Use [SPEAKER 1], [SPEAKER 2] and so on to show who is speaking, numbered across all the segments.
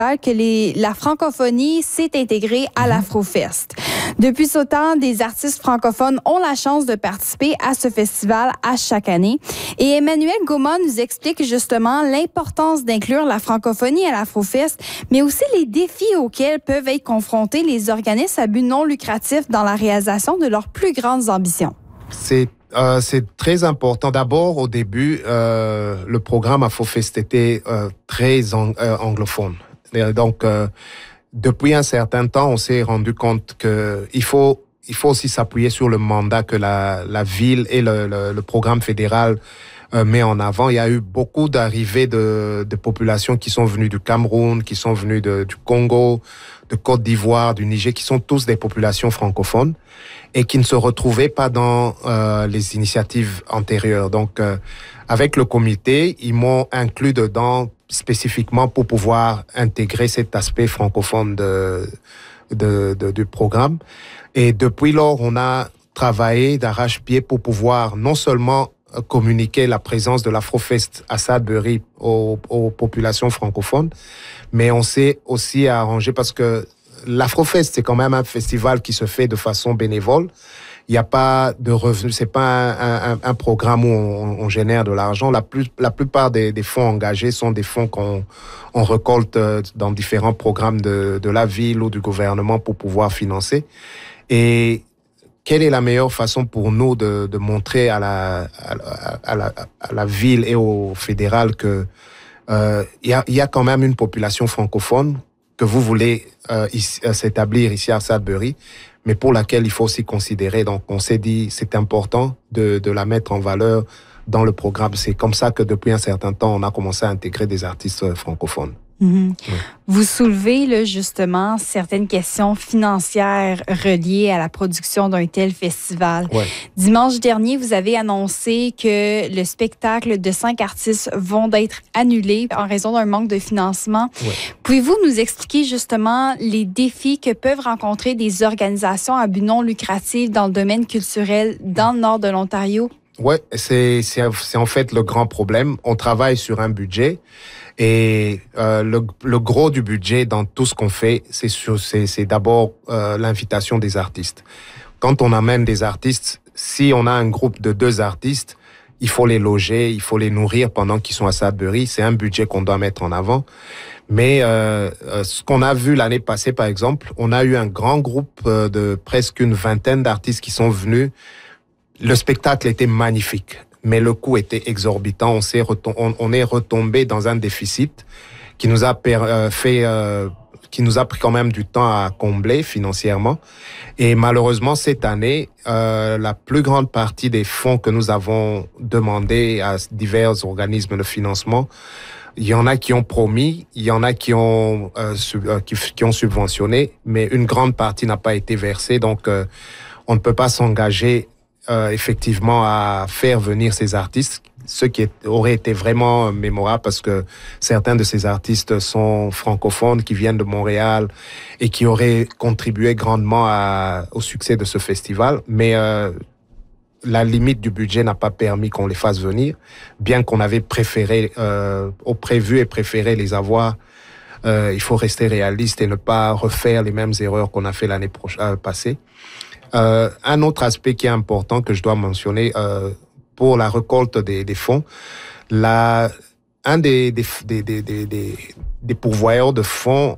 [SPEAKER 1] que la francophonie s'est intégrée à l'Afrofest. Depuis ce temps, des artistes francophones ont la chance de participer à ce festival à chaque année. Et Emmanuel Goma nous explique justement l'importance d'inclure la francophonie à l'Afrofest, mais aussi les défis auxquels peuvent être confrontés les organismes à but non lucratif dans la réalisation de leurs plus grandes ambitions.
[SPEAKER 2] C'est très important. D'abord, au début, le programme Afrofest était très anglophone. Donc, depuis un certain temps, on s'est rendu compte qu'il faut aussi s'appuyer sur le mandat que la ville et le programme fédéral met en avant. Il y a eu beaucoup d'arrivées de populations qui sont venues du Cameroun, qui sont venues du Congo, de Côte d'Ivoire, du Niger, qui sont tous des populations francophones et qui ne se retrouvaient pas dans les initiatives antérieures. Donc, avec le comité, ils m'ont inclus dedans spécifiquement pour pouvoir intégrer cet aspect francophone du programme. Et depuis lors, on a travaillé d'arrache-pied pour pouvoir non seulement communiquer la présence de l'Afrofest à Sudbury aux populations francophones, mais on s'est aussi arrangé parce que l'Afrofest, c'est quand même un festival qui se fait de façon bénévole. Il n'y a pas de revenus, c'est pas un programme où on génère de l'argent. La plupart des fonds engagés sont des fonds qu'on récolte dans différents programmes de la ville ou du gouvernement pour pouvoir financer. Et quelle est la meilleure façon pour nous de montrer à la ville et au fédéral que il y a quand même une population francophone que vous voulez s'établir ici à Sudbury, mais pour laquelle il faut aussi considérer. Donc, on s'est dit, c'est important de la mettre en valeur dans le programme. C'est comme ça que depuis un certain temps, on a commencé à intégrer des artistes francophones.
[SPEAKER 1] Mm-hmm. Oui. Vous soulevez là, justement certaines questions financières reliées à la production d'un tel festival. Ouais. Dimanche dernier, vous avez annoncé que le spectacle de 5 artistes vont être annulés en raison d'un manque de financement. Ouais. Pouvez-vous nous expliquer justement les défis que peuvent rencontrer des organisations à but non lucratif dans le domaine culturel dans le nord de l'Ontario?
[SPEAKER 2] Oui, c'est en fait le grand problème. On travaille sur un budget. Et le gros du budget dans tout ce qu'on fait, c'est d'abord l'invitation des artistes. Quand on amène des artistes, si on a un groupe de 2 artistes, il faut les loger, il faut les nourrir pendant qu'ils sont à Sudbury. C'est un budget qu'on doit mettre en avant. Mais ce qu'on a vu l'année passée, par exemple, on a eu un grand groupe de presque une vingtaine d'artistes qui sont venus. Le spectacle était magnifique, mais le coût était exorbitant. On est retombé dans un déficit qui nous a qui nous a pris quand même du temps à combler financièrement. Et malheureusement, cette année, la plus grande partie des fonds que nous avons demandés à divers organismes de financement, il y en a qui ont promis, il y en a qui ont subventionné, mais une grande partie n'a pas été versée. Donc, on ne peut pas s'engager effectivement à faire venir ces artistes, ce qui aurait été vraiment mémorable parce que certains de ces artistes sont francophones qui viennent de Montréal et qui auraient contribué grandement au succès de ce festival. Mais la limite du budget n'a pas permis qu'on les fasse venir, bien qu'on avait préféré les avoir. Il faut rester réaliste et ne pas refaire les mêmes erreurs qu'on a fait l'année passée. Un autre aspect qui est important que je dois mentionner pour la récolte des fonds, un des pourvoyeurs de fonds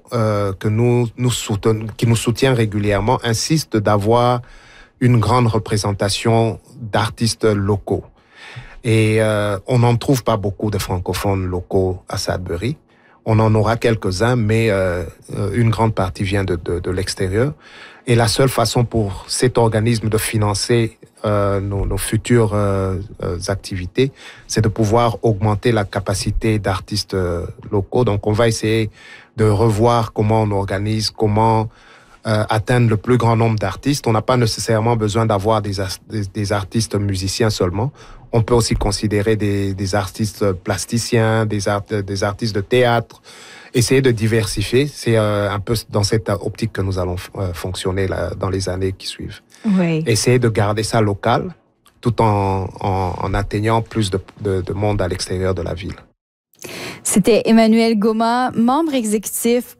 [SPEAKER 2] qui nous soutient régulièrement insiste d'avoir une grande représentation d'artistes locaux. Et on n'en trouve pas beaucoup de francophones locaux à Sudbury. On en aura quelques-uns, mais une grande partie vient de l'extérieur. Et la seule façon pour cet organisme de financer nos futures activités, c'est de pouvoir augmenter la capacité d'artistes locaux. Donc, on va essayer de revoir comment on organise, comment atteindre le plus grand nombre d'artistes. On n'a pas nécessairement besoin d'avoir des artistes musiciens seulement. On peut aussi considérer des artistes plasticiens, des artistes de théâtre. Essayer de diversifier, c'est un peu dans cette optique que nous allons fonctionner dans les années qui suivent. Oui. Essayer de garder ça local, tout en atteignant plus de monde à l'extérieur de la ville.
[SPEAKER 1] C'était Emmanuel Goma, membre exécutif